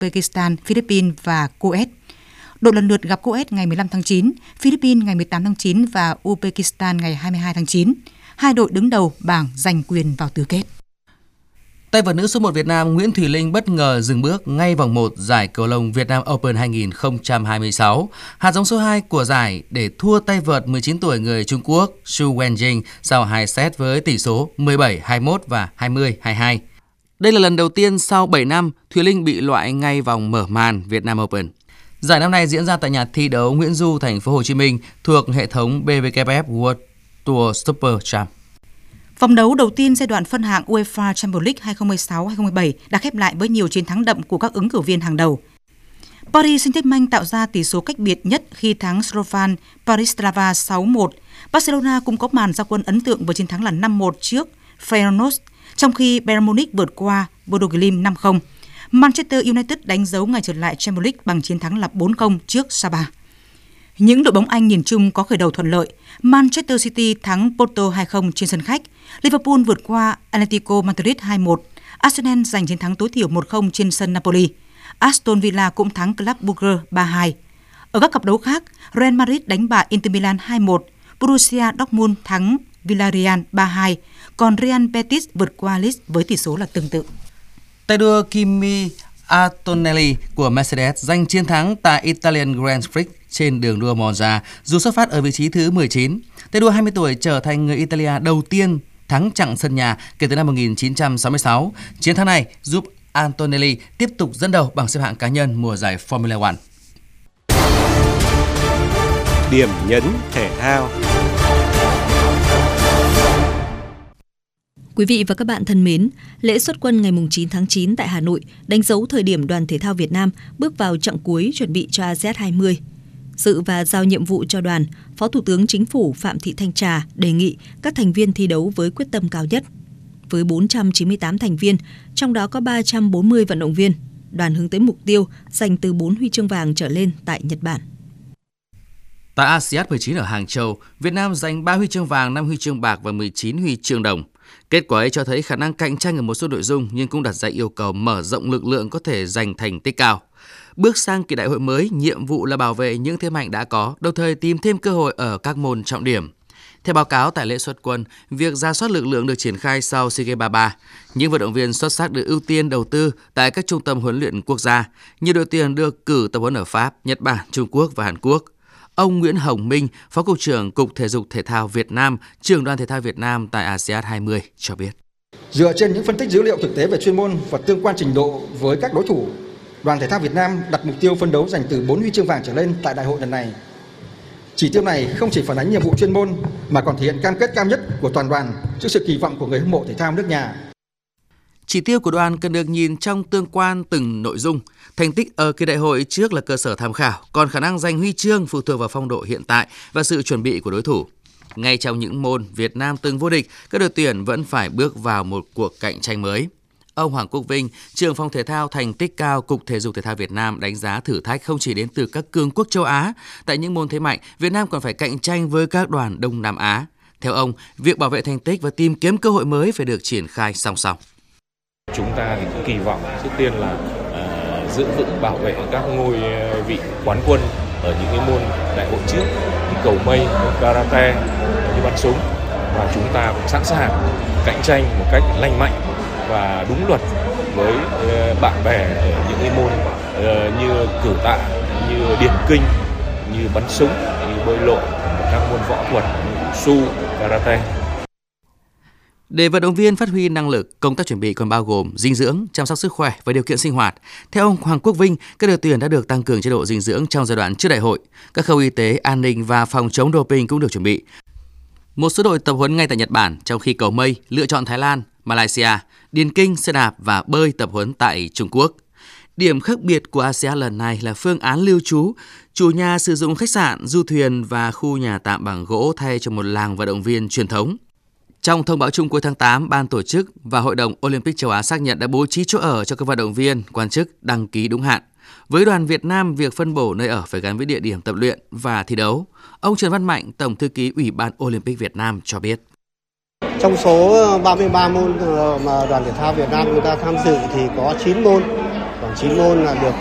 Uzbekistan, Philippines và Kuwait. Đội lần lượt gặp Kuwait ngày 15 tháng 9, Philippines ngày 18 tháng 9 và Uzbekistan ngày 22 tháng 9. Hai đội đứng đầu bảng giành quyền vào tứ kết. Tay vợt nữ số 1 Việt Nam Nguyễn Thùy Linh bất ngờ dừng bước ngay vòng 1 giải cầu lông Việt Nam Open 2026, hạt giống số 2 của giải để thua tay vợt 19 tuổi người Trung Quốc Xu Wenjing sau 2 set với tỷ số 17-21 và 20-22. Đây là lần đầu tiên sau 7 năm Thùy Linh bị loại ngay vòng mở màn Việt Nam Open. Giải năm nay diễn ra tại nhà thi đấu Nguyễn Du, thành phố Hồ Chí Minh thuộc hệ thống BWF World Tour Super Champ. Vòng đấu đầu tiên giai đoạn phân hạng UEFA Champions League 2016-2017 đã khép lại với nhiều chiến thắng đậm của các ứng cử viên hàng đầu. Paris Saint-Germain tạo ra tỷ số cách biệt nhất khi thắng Slovan Bratislava 6-1. Barcelona cũng có màn ra quân ấn tượng với chiến thắng là 5-1 trước Feyenoord, trong khi Bayern Munich vượt qua Bodo Glimt 5-0. Manchester United đánh dấu ngày trở lại Champions League bằng chiến thắng là 4-0 trước Saba. Những đội bóng Anh nhìn chung có khởi đầu thuận lợi. Manchester City thắng Porto 2-0 trên sân khách. Liverpool vượt qua Atletico Madrid 2-1. Arsenal giành chiến thắng tối thiểu 1-0 trên sân Napoli. Aston Villa cũng thắng Club Brugge 3-2. Ở các cặp đấu khác, Real Madrid đánh bại Inter Milan 2-1. Borussia Dortmund thắng Villarreal 3-2. Còn Real Betis vượt qua Leeds với tỷ số là tương tự. Tay đua Kimi Antonelli của Mercedes giành chiến thắng tại Italian Grand Prix trên đường đua Monza dù xuất phát ở vị trí thứ 19. Tay đua 20 tuổi trở thành người Italia đầu tiên thắng chặng sân nhà kể từ năm 1966. Chiến thắng này giúp Antonelli tiếp tục dẫn đầu bảng xếp hạng cá nhân mùa giải Formula One. Điểm nhấn thể thao. Quý vị và các bạn thân mến, lễ xuất quân ngày 9 tháng 9 tại Hà Nội đánh dấu thời điểm Đoàn Thể thao Việt Nam bước vào chặng cuối chuẩn bị cho ASEAN 20. Dự và giao nhiệm vụ cho đoàn, Phó Thủ tướng Chính phủ Phạm Thị Thanh Trà đề nghị các thành viên thi đấu với quyết tâm cao nhất. Với 498 thành viên, trong đó có 340 vận động viên, đoàn hướng tới mục tiêu giành từ 4 huy chương vàng trở lên tại Nhật Bản. Tại ASEAN 19 ở Hàng Châu, Việt Nam giành 3 huy chương vàng, 5 huy chương bạc và 19 huy chương đồng. Kết quả ấy cho thấy khả năng cạnh tranh ở một số nội dung nhưng cũng đặt ra yêu cầu mở rộng lực lượng có thể giành thành tích cao. Bước sang kỳ đại hội mới, nhiệm vụ là bảo vệ những thế mạnh đã có, đồng thời tìm thêm cơ hội ở các môn trọng điểm. Theo báo cáo tại lễ xuất quân, việc rà soát lực lượng được triển khai sau SEA Games 33. Những vận động viên xuất sắc được ưu tiên đầu tư tại các trung tâm huấn luyện quốc gia. Nhiều đội tuyển được cử tập huấn ở Pháp, Nhật Bản, Trung Quốc và Hàn Quốc. Ông Nguyễn Hồng Minh, Phó Cục trưởng Cục Thể dục Thể thao Việt Nam, Trưởng đoàn Thể thao Việt Nam tại ASEAN 20 cho biết. Dựa trên những phân tích dữ liệu thực tế về chuyên môn và tương quan trình độ với các đối thủ, Đoàn Thể thao Việt Nam đặt mục tiêu phấn đấu giành từ 4 huy chương vàng trở lên tại đại hội lần này. Chỉ tiêu này không chỉ phản ánh nhiệm vụ chuyên môn mà còn thể hiện cam kết cao nhất của toàn đoàn trước sự kỳ vọng của người hâm mộ thể thao nước nhà. Chỉ tiêu của đoàn cần được nhìn trong tương quan từng nội dung. Thành tích ở kỳ đại hội trước là cơ sở tham khảo, còn khả năng giành huy chương phụ thuộc vào phong độ hiện tại và sự chuẩn bị của đối thủ. Ngay trong những môn Việt Nam từng vô địch, các đội tuyển vẫn phải bước vào một cuộc cạnh tranh mới. Ông Hoàng Quốc Vinh, trưởng phòng thể thao thành tích cao Cục Thể dục Thể thao Việt Nam đánh giá thử thách không chỉ đến từ các cường quốc châu Á. Tại những môn thế mạnh, Việt Nam còn phải cạnh tranh với các đoàn Đông Nam Á. Theo ông, việc bảo vệ thành tích và tìm kiếm cơ hội mới phải được triển khai song song. Chúng ta thì cũng kỳ vọng trước tiên là giữ vững bảo vệ các ngôi vị quán quân ở những cái môn đại hội trước như cầu mây, như karate, như bắn súng, và chúng ta cũng sẵn sàng cạnh tranh một cách lành mạnh và đúng luật với bạn bè ở những cái môn như cử tạ, như điền kinh, như bắn súng, như bơi lội và các môn võ thuật như wushu, karate. Để vận động viên phát huy năng lực, công tác chuẩn bị còn bao gồm dinh dưỡng, chăm sóc sức khỏe và điều kiện sinh hoạt. Theo ông Hoàng Quốc Vinh, các đội tuyển đã được tăng cường chế độ dinh dưỡng trong giai đoạn trước đại hội. Các khâu y tế, an ninh và phòng chống doping cũng được chuẩn bị. Một số đội tập huấn ngay tại Nhật Bản, trong khi cầu mây lựa chọn Thái Lan, Malaysia, điền kinh, xe đạp và bơi tập huấn tại Trung Quốc. Điểm khác biệt của ASEAN lần này là phương án lưu trú. Chủ nhà sử dụng khách sạn, du thuyền và khu nhà tạm bằng gỗ thay cho một làng vận động viên truyền thống. Trong thông báo chung cuối tháng 8, Ban tổ chức và Hội đồng Olympic châu Á xác nhận đã bố trí chỗ ở cho các vận động viên, quan chức đăng ký đúng hạn. Với đoàn Việt Nam, việc phân bổ nơi ở phải gắn với địa điểm tập luyện và thi đấu. Ông Trần Văn Mạnh, Tổng thư ký Ủy ban Olympic Việt Nam cho biết. Trong số 33 môn mà đoàn thể thao Việt Nam chúng ta tham dự thì có 9 môn Khoảng 9 môn là được